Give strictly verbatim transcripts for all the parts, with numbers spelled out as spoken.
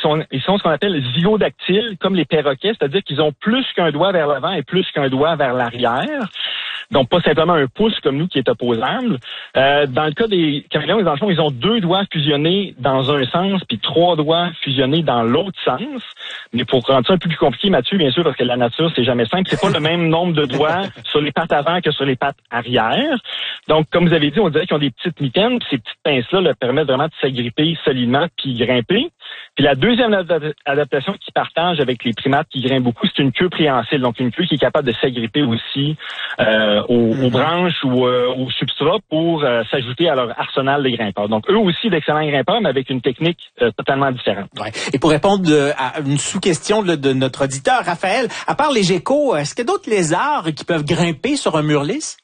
sont, ils sont ce qu'on appelle zygodactyles, comme les perroquets, c'est-à-dire qu'ils ont plus qu'un doigt vers l'avant et plus qu'un doigt vers l'arrière. Donc, pas simplement un pouce comme nous qui est opposable. Euh, dans le cas des caméléons, dans le fond, ils ont deux doigts fusionnés dans un sens, puis trois doigts fusionnés dans l'autre sens. Mais pour rendre ça un peu plus compliqué, Mathieu, bien sûr, parce que la nature, c'est jamais simple, c'est pas le même nombre de doigts sur les pattes avant que sur les pattes arrière. Donc, comme vous avez dit, on dirait qu'ils ont des petites mitaines, puis ces petites pinces-là leur permettent vraiment de s'agripper solidement puis grimper. Puis la deuxième ad- adaptation qu'ils partagent avec les primates qui grimpent beaucoup, c'est une queue préhensile, donc une queue qui est capable de s'agripper aussi euh, aux, aux branches ou euh, au substrat pour euh, s'ajouter à leur arsenal de grimpeurs. Donc, eux aussi d'excellents grimpeurs, mais avec une technique euh, totalement différente. Ouais. Et pour répondre de, à une sous-question de, de notre auditeur, Raphaël, à part les geckos, est-ce qu'il y a d'autres lézards qui peuvent grimper sur un mur lisse?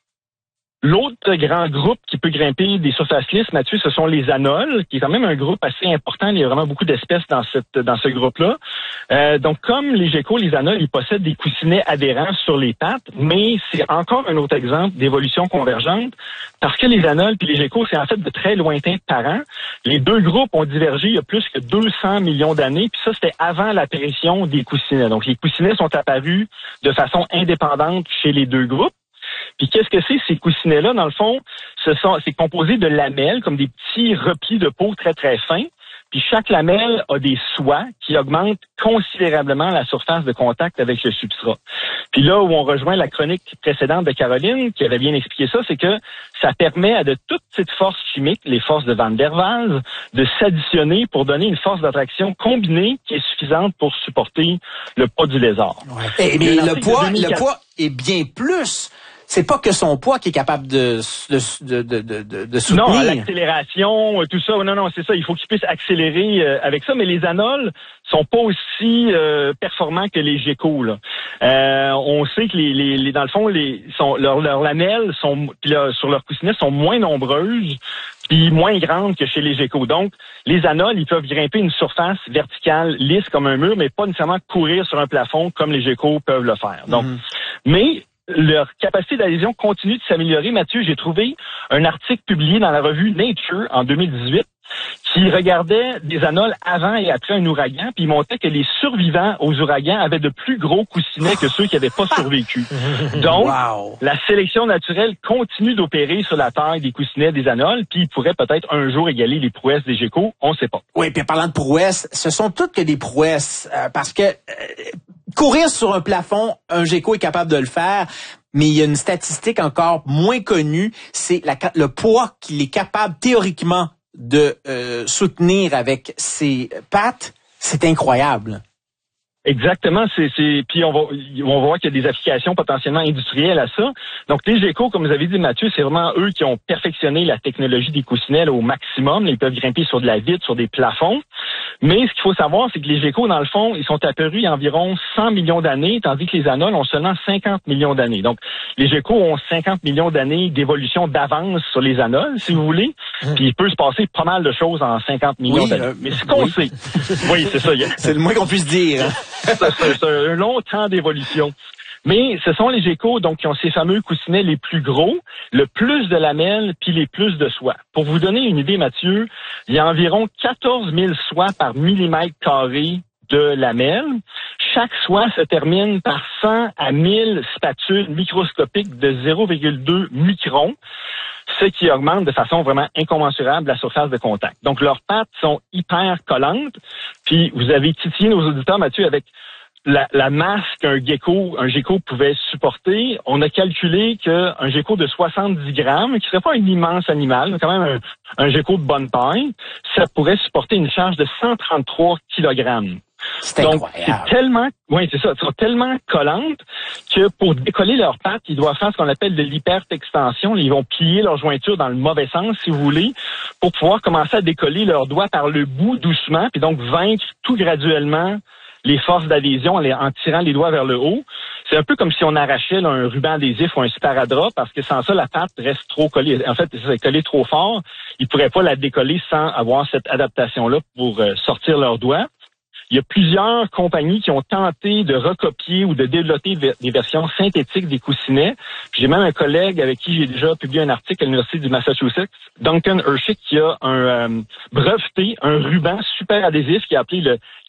L'autre grand groupe qui peut grimper des surfaces lisses, Mathieu, ce sont les anoles, qui est quand même un groupe assez important. Il y a vraiment beaucoup d'espèces dans cette dans ce groupe-là. Euh, donc, comme les geckos, les anoles, ils possèdent des coussinets adhérents sur les pattes, mais c'est encore un autre exemple d'évolution convergente, parce que les anoles puis les geckos, c'est en fait de très lointains parents. Les deux groupes ont divergé il y a plus que deux cents millions d'années, puis ça, c'était avant l'apparition des coussinets. Donc, les coussinets sont apparus de façon indépendante chez les deux groupes. Puis qu'est-ce que c'est, ces coussinets-là? Dans le fond, ce sont, c'est composé de lamelles, comme des petits replis de peau très, très fins. Puis chaque lamelle a des soies qui augmentent considérablement la surface de contact avec le substrat. Puis là où on rejoint la chronique précédente de Caroline, qui avait bien expliqué ça, c'est que ça permet à de toutes ces forces chimiques, les forces de Van der Waals, de s'additionner pour donner une force d'attraction combinée qui est suffisante pour supporter le poids du lézard. Ouais. Et, mais le poids, le poids est bien plus. C'est pas que son poids qui est capable de de de de de, de soutenir. Non, l'accélération, tout ça. Non, non, c'est ça. Il faut qu'il puisse accélérer euh, avec ça. Mais les anoles sont pas aussi euh, performants que les geckos. Là. Euh, on sait que les, les, les dans le fond, les sont leurs leurs lamelles sont puis là, sur leurs coussinets sont moins nombreuses puis moins grandes que chez les geckos. Donc, les anoles, ils peuvent grimper une surface verticale lisse comme un mur, mais pas nécessairement courir sur un plafond comme les geckos peuvent le faire. Donc, mm-hmm. mais leur capacité d'adhésion continue de s'améliorer. Mathieu, j'ai trouvé un article publié dans la revue Nature en deux mille dix-huit qui regardait des anoles avant et après un ouragan, puis il montrait que les survivants aux ouragans avaient de plus gros coussinets que ceux qui n'avaient pas survécu. Donc, wow. La sélection naturelle continue d'opérer sur la taille des coussinets des anoles, puis il pourrait peut-être un jour égaler les prouesses des geckos, on ne sait pas. Oui, puis parlant de prouesses, ce sont toutes que des prouesses, euh, parce que euh, courir sur un plafond, un gecko est capable de le faire, mais il y a une statistique encore moins connue, c'est la, le poids qu'il est capable théoriquement de euh, soutenir avec ses pattes. C'est incroyable. Exactement, c'est c'est puis on va on va voir qu'il y a des applications potentiellement industrielles à ça. Donc les geckos, comme vous avez dit Mathieu, c'est vraiment eux qui ont perfectionné la technologie des coussinets là, au maximum. Ils peuvent grimper sur de la vitre, sur des plafonds. Mais ce qu'il faut savoir, c'est que les geckos, dans le fond, ils sont apparus il y a environ cent millions d'années, tandis que les anoles ont seulement cinquante millions d'années. Donc les geckos ont cinquante millions d'années d'évolution d'avance sur les anoles, si vous voulez. Mmh. Puis il peut se passer pas mal de choses en cinquante millions oui, d'années. Euh, Mais ce qu'on oui. sait, oui, c'est ça. C'est le moins qu'on puisse dire. C'est un long temps d'évolution. Mais ce sont les geckos donc qui ont ces fameux coussinets les plus gros, le plus de lamelles puis les plus de soie. Pour vous donner une idée, Mathieu, il y a environ quatorze mille soies par millimètre carré de lamelles. Chaque soie se termine par cent à mille spatules microscopiques de zéro virgule deux microns, ce qui augmente de façon vraiment incommensurable la surface de contact. Donc, leurs pattes sont hyper collantes. Puis, vous avez titillé nos auditeurs, Mathieu, avec la, la masse qu'un gecko, un gecko pouvait supporter. On a calculé qu'un gecko de soixante-dix grammes, qui serait pas un immense animal, mais quand même un, un gecko de bonne taille, ça pourrait supporter une charge de cent trente-trois kilogrammes. C'est Donc, incroyable. c'est tellement, oui, c'est ça, elles sont tellement collantes que pour décoller leurs pattes, ils doivent faire ce qu'on appelle de l'hypertextension. Ils vont plier leur jointure dans le mauvais sens, si vous voulez, pour pouvoir commencer à décoller leurs doigts par le bout doucement, puis donc vaincre tout graduellement les forces d'adhésion en, les, en tirant les doigts vers le haut. C'est un peu comme si on arrachait là, un ruban adhésif ou un sparadrap, parce que sans ça, la patte reste trop collée. En fait, c'est collé trop fort. Ils ne pourraient pas la décoller sans avoir cette adaptation-là pour euh, sortir leurs doigts. Il y a plusieurs compagnies qui ont tenté de recopier ou de développer des versions synthétiques des coussinets. Puis j'ai même un collègue avec qui j'ai déjà publié un article à l'Université du Massachusetts, Duncan Hershick, qui a un euh, breveté, un ruban super adhésif qui est appelé le